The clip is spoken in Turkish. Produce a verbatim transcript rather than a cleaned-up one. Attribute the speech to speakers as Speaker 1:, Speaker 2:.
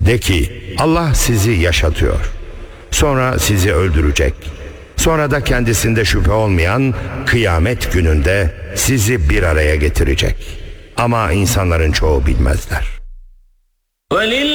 Speaker 1: De ki, Allah sizi yaşatıyor. Sonra sizi öldürecek. Sonra da kendisinde şüphe olmayan kıyamet gününde sizi bir araya getirecek. Ama insanların çoğu bilmezler.